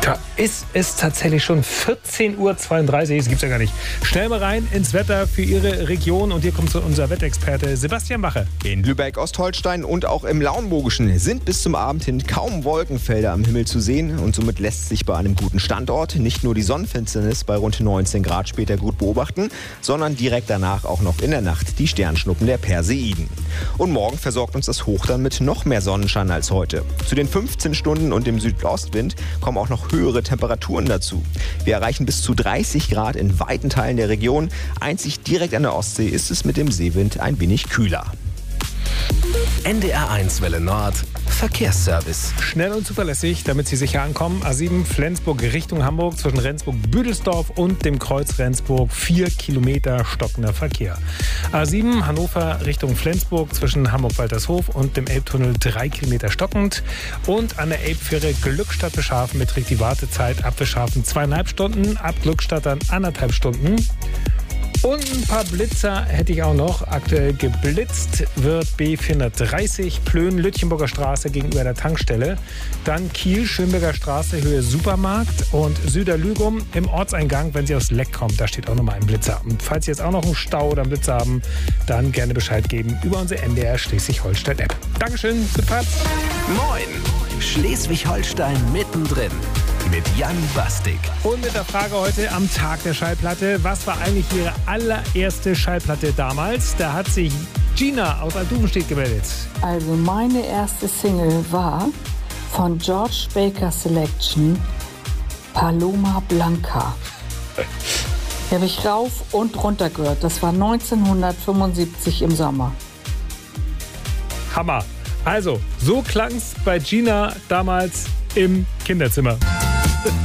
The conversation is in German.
Da ist es tatsächlich schon 14:32 Uhr. Das gibt's ja gar nicht. Schnell mal rein ins Wetter für Ihre Region. Und hier kommt unser Wettexperte Sebastian Bache. In Lübeck, Ostholstein und auch im Lauenburgischen sind bis zum Abend hin kaum Wolkenfelder am Himmel zu sehen. Und somit lässt sich bei einem guten Standort nicht nur die Sonnenfinsternis bei rund 19 Grad später gut beobachten, sondern direkt danach auch noch in der Nacht die Sternschnuppen der Perseiden. Und morgen versorgt uns das Hoch dann mit noch mehr Sonnenschein als heute. Zu den 15 Stunden und dem Südostwind kommen auch noch höhere Temperaturen dazu. Wir erreichen bis zu 30 Grad in weiten Teilen der Region. Einzig direkt an der Ostsee ist es mit dem Seewind ein wenig kühler. NDR1 Welle Nord Verkehrsservice. Schnell und zuverlässig, damit Sie sicher ankommen. A7 Flensburg Richtung Hamburg zwischen Rendsburg-Büdelsdorf und dem Kreuz Rendsburg 4 Kilometer stockender Verkehr. A7 Hannover Richtung Flensburg zwischen Hamburg-Waltershof und dem Elbtunnel 3 Kilometer stockend. Und an der Elbfähre Glückstadt-Beschafen beträgt die Wartezeit ab Beschafen 2,5 Stunden, ab Glückstadt dann 1,5 Stunden. Und ein paar Blitzer hätte ich auch noch. Aktuell geblitzt wird B430 Plön-Lütchenburger Straße gegenüber der Tankstelle. Dann Kiel, Schönberger Straße, Höhe Supermarkt. Und Süderlügum im Ortseingang, wenn Sie aus Leck kommen. Da steht auch nochmal ein Blitzer. Und falls Sie jetzt auch noch einen Stau oder einen Blitzer haben, dann gerne Bescheid geben über unsere NDR Schleswig-Holstein-App. Dankeschön, gute Fahrt. Moin, Schleswig-Holstein mittendrin. Mit Jan Bastik. Und mit der Frage heute am Tag der Schallplatte. Was war eigentlich Ihre allererste Schallplatte damals? Da hat sich Gina aus Altduvenstedt gemeldet. Also meine erste Single war von George Baker Selection Paloma Blanca. Die habe ich rauf und runter gehört. Das war 1975 im Sommer. Hammer. Also, so klang's bei Gina damals im Kinderzimmer.